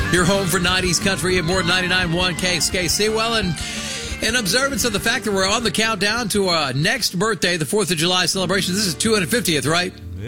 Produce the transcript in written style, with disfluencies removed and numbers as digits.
Your home for 90s country and more 99.1 KXKC. Well, in observance of the fact that we're on the countdown to our next birthday, the 4th of July celebration, this is 250th, right?